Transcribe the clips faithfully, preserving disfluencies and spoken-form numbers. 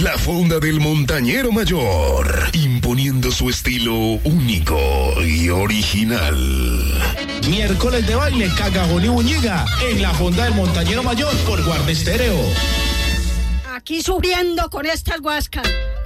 La Fonda del Montañero Mayor, imponiendo su estilo único y original. Miércoles de baile, Cagajón y Buñiga, en La Fonda del Montañero Mayor por Guarda Estéreo. Aquí sufriendo con estas guascas.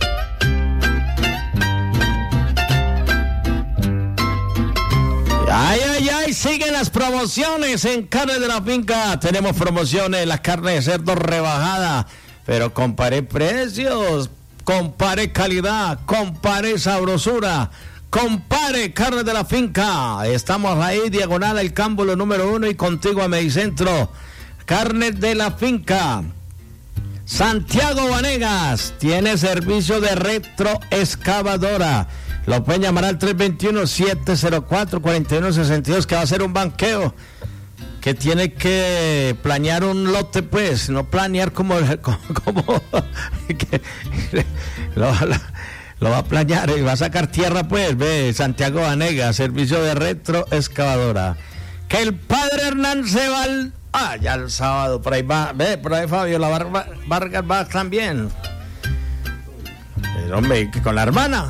Ay, ay, ay, siguen las promociones en Carne de la Finca. Tenemos promociones, la carne de cerdo rebajada, pero compare precios, compare calidad, compare sabrosura, compare Carne de la Finca. Estamos ahí, diagonal al Cámbulo número uno y contigo a Medicentro. Carne de la Finca. Santiago Vanegas tiene servicio de retroexcavadora. Lo pueden llamar al tres dos uno, siete cero cuatro, cuatro uno seis dos, que va a ser un banqueo, que tiene que planear un lote, pues, no planear como, como, como que, lo, lo, lo va a planear y va a sacar tierra, pues, ve, Santiago Vanegas, servicio de retroexcavadora. Que el padre Hernán se va al, ah, ya el sábado, por ahí va, ve, por ahí Fabio, la Bar, Vargas va también. Pero, hombre, que con la hermana.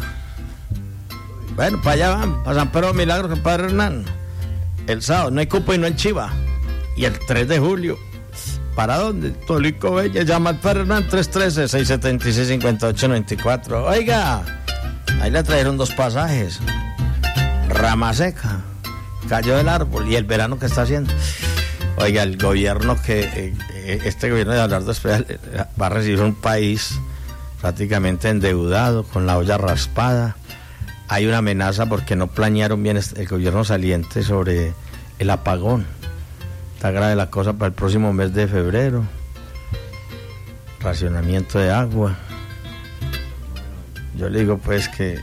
Bueno, para allá van, para San Pedro Milagros, el padre Hernán. El sábado, no hay cupo y no hay chiva. Y el tres de julio, ¿para dónde? Tolico Bella, llama al padre Hernán, tres uno tres, seis siete seis, cinco ocho nueve cuatro. Oiga, ahí le trajeron dos pasajes. Rama seca, cayó del árbol, y el verano que está haciendo. Oiga, el gobierno que, eh, este gobierno de Abelardo Especial va a recibir un país prácticamente endeudado, con la olla raspada. Hay una amenaza porque no planearon bien el gobierno saliente sobre el apagón. Está grave la cosa para el próximo mes de febrero. Racionamiento de agua. Yo le digo pues que,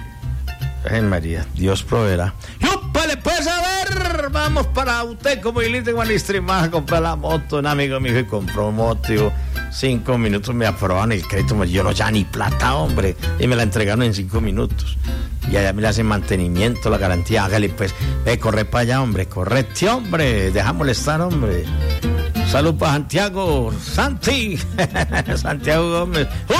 ay María, Dios proveerá. ¡Yúpale pues a ver! Vamos para usted como Ilite Guanistrimás a comprar la moto. Un amigo mío que compró moto, y cinco minutos me aprobaron el crédito. Yo no ya ni plata, hombre. Y me la entregaron en cinco minutos. Y allá me le hacen mantenimiento, la garantía. Hágale pues, ve, corre para allá, hombre, correte, hombre, deja molestar, hombre. Salud para Santiago, Santi, Santiago Gómez.